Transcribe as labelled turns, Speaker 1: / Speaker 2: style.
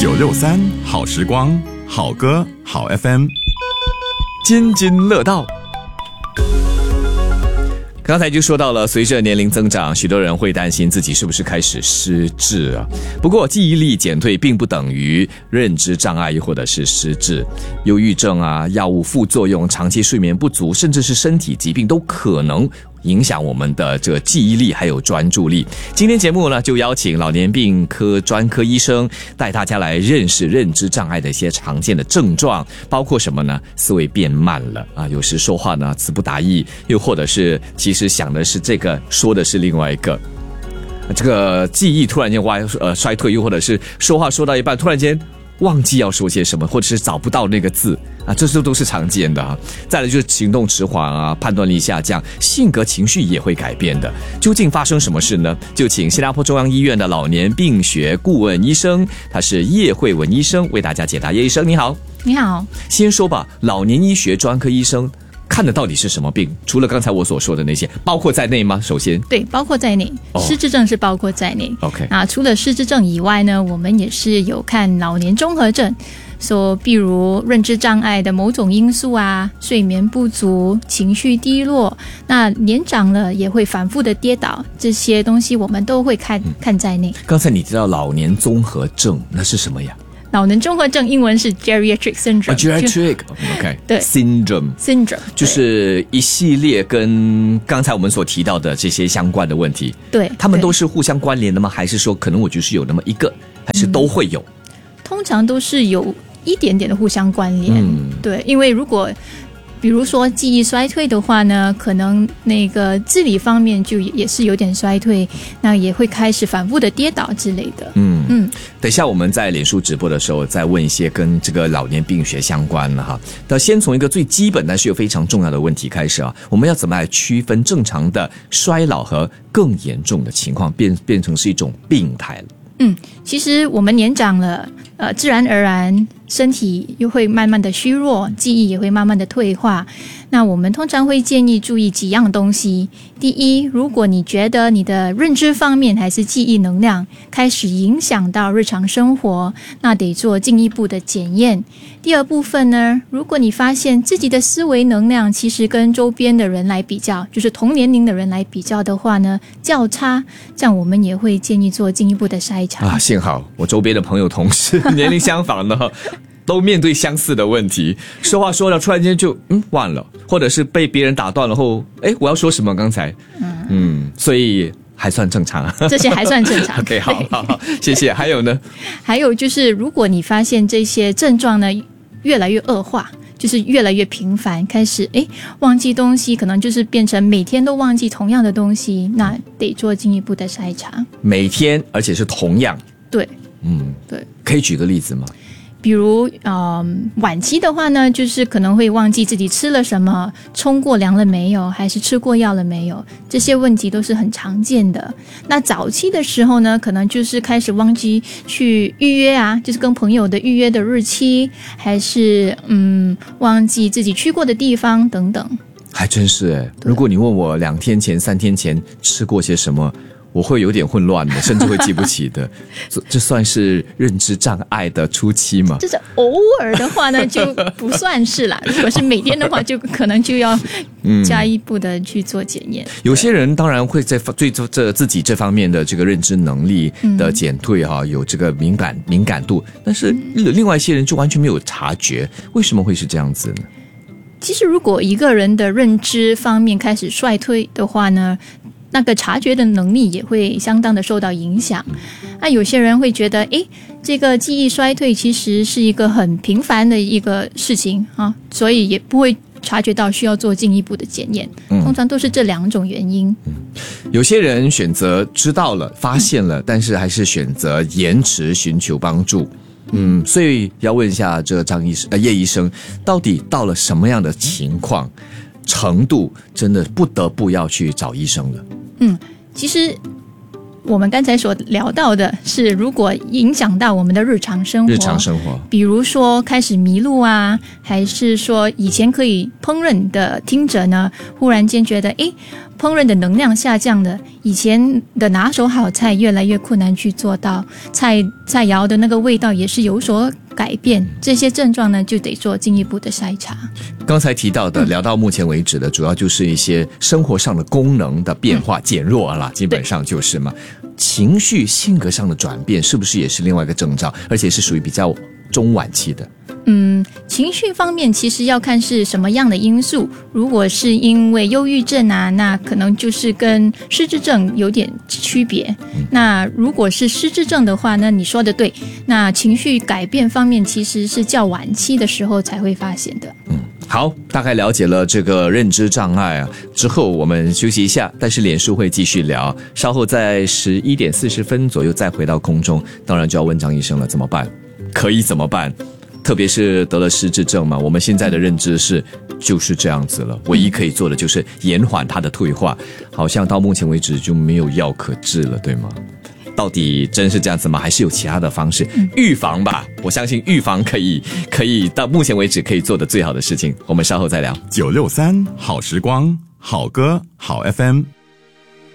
Speaker 1: 963好时光，好歌好 FM， 津津乐道。刚才就说到了，随着年龄增长，许多人会担心自己是不是开始失智啊。不过记忆力减退并不等于认知障碍又或者是失智，忧郁症啊、药物副作用、长期睡眠不足，甚至是身体疾病都可能影响我们的这个记忆力还有专注力。今天节目呢，就邀请老年病科专科医生带大家来认识认知障碍的一些常见的症状，包括什么呢？思维变慢了啊，有时说话呢词不达意，又或者是其实想的是这个，说的是另外一个。这个记忆突然间衰退，又或者是说话说到一半突然间忘记要说些什么，或者是找不到那个字啊，这都是常见的啊。再来就是行动迟缓啊，判断力下降，性格情绪也会改变的。究竟发生什么事呢？就请新加坡中央医院的老年病学顾问医生，他是叶慧文医生为大家解答。叶医生你好。
Speaker 2: 你好。
Speaker 1: 先说吧，老年医学专科医生看的到底是什么病？除了刚才我所说的那些，包括在内吗？首先，
Speaker 2: 对，包括在内，失智症是包括在内。
Speaker 1: OK，
Speaker 2: 除了失智症以外呢，我们也是有看老年综合症，比如认知障碍的某种因素啊，睡眠不足、情绪低落，那年长了也会反复的跌倒，这些东西我们都会看在内。
Speaker 1: 刚才你提到老年综合症，那是什么呀？
Speaker 2: 老年综合症英文是 geriatric syndrome。geriatric
Speaker 1: OK
Speaker 2: 对
Speaker 1: syndrome 就是一系列跟刚才我们所提到的这些相关的问题。
Speaker 2: 对，
Speaker 1: 他们都是互相关联的吗？还是说可能我就是有那么一个，还是都会有？
Speaker 2: 通常都是有一点点的互相关联。对，因为如果比如说记忆衰退的话呢，可能那个自理方面就也是有点衰退，那也会开始反复的跌倒之类的。
Speaker 1: 等一下我们在脸书直播的时候再问一些跟这个老年病学相关的哈。那先从一个最基本但是又非常重要的问题开始啊，我们要怎么来区分正常的衰老和更严重的情况变成是一种病态了？
Speaker 2: 其实我们年长了，自然而然身体又会慢慢的虚弱，记忆也会慢慢的退化。那我们通常会建议注意几样东西。第一，如果你觉得你的认知方面还是记忆能量开始影响到日常生活，那得做进一步的检验。第二部分呢，如果你发现自己的思维能量其实跟周边的人来比较，就是同年龄的人来比较的话呢，较差，这样我们也会建议做进一步的筛查。
Speaker 1: 幸好我周边的朋友同事年龄相仿的都面对相似的问题，说话说了突然间就忘了，或者是被别人打断了后，我要说什么刚才所以还算正常，
Speaker 2: 这些还算正常。
Speaker 1: OK， 好，谢谢。还有呢？
Speaker 2: 还有就是，如果你发现这些症状呢越来越恶化，就是越来越频繁，开始忘记东西，可能就是变成每天都忘记同样的东西，那得做进一步的筛查。
Speaker 1: 每天，而且是同样。
Speaker 2: 对，对。
Speaker 1: 可以举个例子吗？
Speaker 2: 比如晚期的话呢，就是可能会忘记自己吃了什么，冲过凉了没有，还是吃过药了没有，这些问题都是很常见的。那早期的时候呢，可能就是开始忘记去预约啊，就是跟朋友的预约的日期，还是忘记自己去过的地方等等。
Speaker 1: 还真是如果你问我2天前3天前吃过些什么，我会有点混乱的，甚至会记不起的。这算是认知障碍的初期吗？
Speaker 2: 就是偶尔的话呢，就不算是啦。如果是每天的话，就可能就要加一步的去做检验。
Speaker 1: 有些人当然会在对自己这方面的这个认知能力的减退有这个敏感度，但是另外一些人就完全没有察觉，为什么会是这样子呢？
Speaker 2: 其实如果一个人的认知方面开始衰退的话呢，那个察觉的能力也会相当的受到影响。那有些人会觉得这个记忆衰退其实是一个很平凡的一个事情啊，所以也不会察觉到需要做进一步的检验。通常都是这2种原因。
Speaker 1: 有些人选择知道了发现了，但是还是选择延迟寻求帮助。所以要问一下这个叶医生，到底到了什么样的情况程度真的不得不要去找医生了？
Speaker 2: 其实我们刚才所聊到的是，如果影响到我们的日常生活，比如说开始迷路啊，还是说以前可以烹饪的听者呢，忽然间觉得烹饪的能量下降了，以前的拿手好菜越来越困难去做到，菜肴的那个味道也是有所改变，这些症状呢就得做进一步的筛查。
Speaker 1: 刚才提到的聊到目前为止的主要就是一些生活上的功能的变化减弱了，基本上就是嘛。情绪性格上的转变是不是也是另外一个征兆，而且是属于比较中晚期的？
Speaker 2: 情绪方面其实要看是什么样的因素，如果是因为忧郁症啊，那可能就是跟失智症有点区别。那如果是失智症的话呢，你说的对，那情绪改变方面其实是较晚期的时候才会发现的。
Speaker 1: 好，大概了解了这个认知障碍啊，之后我们休息一下，但是脸书会继续聊，稍后在11点40分左右再回到空中，当然就要问张医生了，怎么办？可以怎么办？特别是得了失智症嘛，我们现在的认知是就是这样子了，唯一可以做的就是延缓它的退化，好像到目前为止就没有药可治了，对吗？到底真是这样子吗？还是有其他的方式？预防吧，我相信预防可以到目前为止可以做的最好的事情，我们稍后再聊。
Speaker 3: 963好时光，好歌好 FM。